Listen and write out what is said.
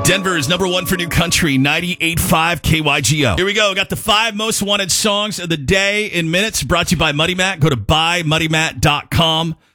Denver's number one for new country, 98.5 KYGO. Here we go. Got the 5 most wanted songs of the day in minutes, brought to you by Muddy Matt. Go to buymuddymatt.com.